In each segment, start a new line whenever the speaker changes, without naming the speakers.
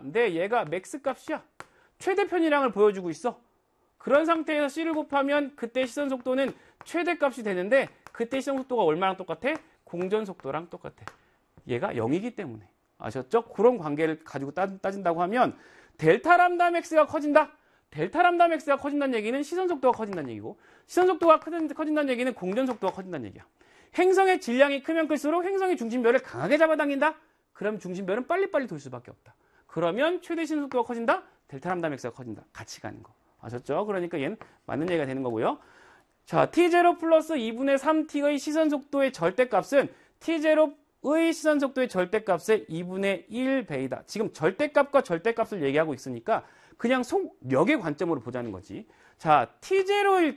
내 얘가 맥스 값이야. 최대 편이량을 보여주고 있어. 그런 상태에서 C를 곱하면 그때 시선 속도는 최대 값이 되는데 그때 시선 속도가 얼마랑 똑같아? 공전 속도랑 똑같아. 얘가 0이기 때문에. 아셨죠? 그런 관계를 가지고 따진다고 하면 델타 람다 맥스가 커진다. 델타 람다 맥스가 커진다는 얘기는 시선 속도가 커진다는 얘기고 시선 속도가 커진다는 얘기는 공전 속도가 커진다는 얘기야. 행성의 질량이 크면 클수록 행성의 중심별을 강하게 잡아당긴다. 그럼 중심별은 빨리빨리 돌 수밖에 없다. 그러면 최대 시선 속도가 커진다. 델타 람다 맥스가 커진다. 같이 가는 거. 아셨죠? 그러니까 얘는 맞는 얘기가 되는 거고요. 자, t0 플러스 2분의 3t의 시선 속도의 절대값은 t0의 시선 속도의 절대값의 2분의 1배이다. 지금 절대값과 절대값을 얘기하고 있으니까 그냥 속력의 관점으로 보자는 거지. 자, t0일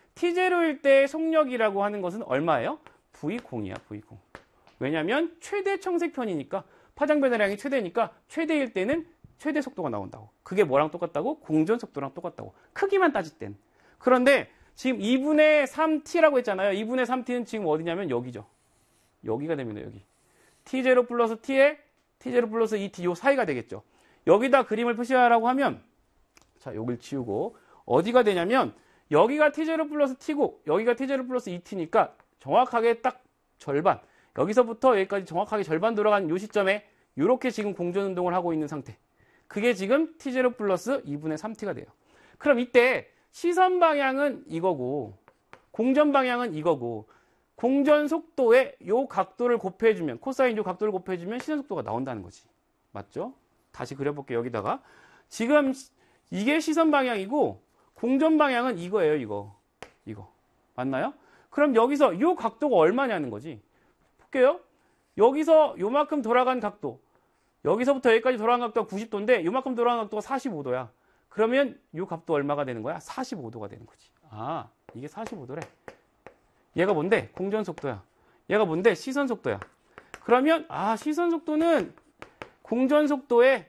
때의 속력이라고 하는 것은 얼마예요? v0이야, v0. 왜냐면 최대 청색편이니까 파장 변화량이 최대니까 최대일 때는 최대 속도가 나온다고. 그게 뭐랑 똑같다고? 공전 속도랑 똑같다고. 크기만 따질 땐. 그런데 지금 2분의 3t라고 했잖아요. 2분의 3t는 지금 어디냐면 여기죠. 여기가 됩니다. 여기. t0 플러스 t에 t0 플러스 2t 요 사이가 되겠죠. 여기다 그림을 표시하라고 하면 자, 여기를 지우고 어디가 되냐면 여기가 t0 플러스 t고 여기가 t0 플러스 2t니까 정확하게 딱 절반. 여기서부터 여기까지 정확하게 절반 돌아가는 요 시점에 이렇게 지금 공전 운동을 하고 있는 상태. 그게 지금 t0 플러스 2분의 3t가 돼요. 그럼 이때 시선 방향은 이거고 공전 방향은 이거고 공전 속도에 요 각도를 곱해주면 코사인 요 각도를 곱해주면 시선 속도가 나온다는 거지. 맞죠? 다시 그려볼게요. 여기다가 지금 이게 시선 방향이고 공전 방향은 이거예요. 이거 맞나요? 그럼 여기서 요 각도가 얼마냐는 거지. 볼게요. 여기서 요만큼 돌아간 각도 여기서부터 여기까지 돌아간 각도가 90도인데 요만큼 돌아간 각도가 45도야. 그러면 이 값도 얼마가 되는 거야? 45도가 되는 거지. 아, 이게 45도래. 얘가 뭔데? 공전 속도야. 얘가 뭔데? 시선 속도야. 그러면 시선 속도는 공전 속도에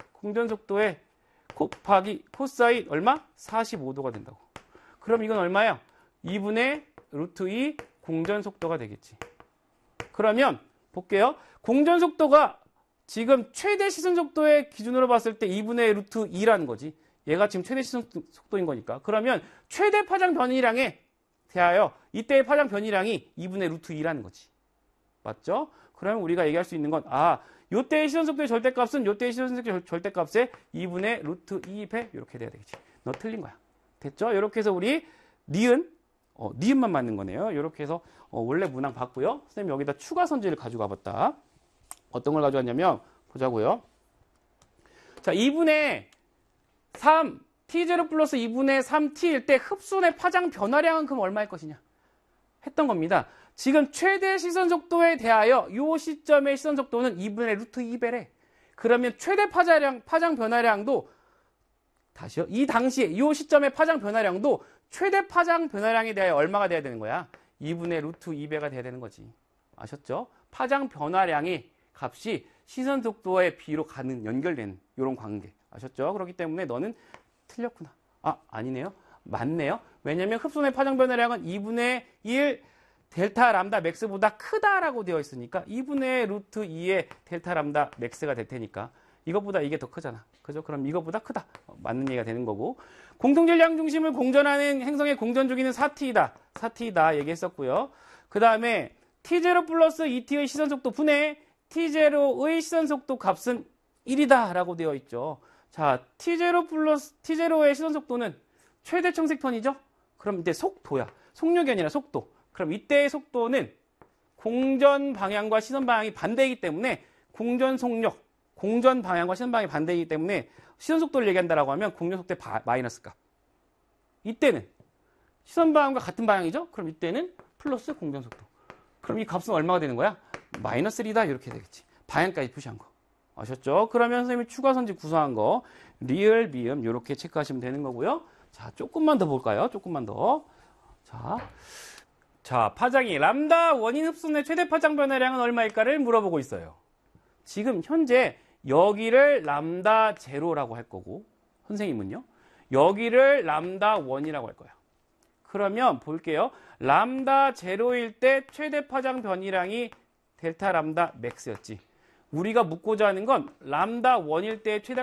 곱하기 코사인 얼마? 45도가 된다고. 그럼 이건 얼마야? 2분의 루트 2 공전 속도가 되겠지. 그러면 볼게요. 공전 속도가 지금 최대 시선 속도의 기준으로 봤을 때 2분의 루트 2라는 거지. 얘가 지금 최대 시선 속도인 거니까. 그러면 최대 파장 변이량에 대하여 이때의 파장 변이량이 2분의 루트 2라는 거지. 맞죠? 그러면 우리가 얘기할 수 있는 건 요때의 시선 속도의 절대값은 요때의 시선 속도의 절대값의 2분의 루트 2배 이렇게 돼야 되겠지. 너 틀린 거야. 됐죠? 이렇게 해서 우리 니은만 맞는 거네요. 이렇게 해서 원래 문항 봤고요. 선생님 여기다 추가 선지를 가지고 와봤다. 어떤 걸 가져왔냐면 보자고요. 자, 2분의 3 t0 플러스 2분의 3t일 때 흡순의 파장 변화량은 그럼 얼마일 것이냐 했던 겁니다. 지금 최대 시선 속도에 대하여 이 시점의 시선 속도는 2분의 루트 2배래. 그러면 최대 파장 변화량도 다시요. 이 당시에 이 시점의 파장 변화량도 최대 파장 변화량에 대하여 얼마가 돼야 되는 거야? 2분의 루트 2배가 돼야 되는 거지. 아셨죠? 파장 변화량의 값이 시선 속도의 비로 연결되는 이런 관계. 아셨죠? 그렇기 때문에 너는 틀렸구나. 아니네요. 맞네요. 왜냐면 흡손의 파장 변화량은 2분의 1 델타 람다 맥스보다 크다라고 되어 있으니까 2분의 루트 2의 델타 람다 맥스가 될 테니까 이것보다 이게 더 크잖아. 그죠? 그럼 이것보다 크다. 맞는 얘기가 되는 거고. 공통질량 중심을 공전하는 행성의 공전 주기는 4t이다. 4t이다 얘기했었고요. 그 다음에 t0 플러스 2t의 시선 속도 분의 t0의 시선 속도 값은 1이다 라고 되어 있죠. 자, t0 플러스 t0의 시선 속도는 최대 청색편이죠. 그럼 이때 속도야. 속력이 아니라 속도. 그럼 이때의 속도는 공전 방향과 시선 방향이 반대이기 때문에 공전 속력, 공전 방향과 시선 방향이 반대이기 때문에 시선 속도를 얘기한다라고 하면 공전 속도의 마이너스 값. 이때는 시선 방향과 같은 방향이죠. 그럼 이때는 플러스 공전 속도. 그럼 이 값은 얼마가 되는 거야? 마이너스 1이다 이렇게 되겠지. 방향까지 표시한 거. 아셨죠? 그러면 선생님이 추가 선지 구성한 거 리을, 미음 이렇게 체크하시면 되는 거고요. 자, 조금만 더 볼까요? 조금만 더. 자, 파장이 람다 원인 흡손의 최대 파장 변화량은 얼마일까를 물어보고 있어요. 지금 현재 여기를 람다 제로라고 할 거고 선생님은요. 여기를 람다 원이라고 할 거예요. 그러면 볼게요. 람다 제로일 때 최대 파장 변이량이 델타 람다 맥스였지. 우리가 묻고자 하는 건 람다 원일 때 최대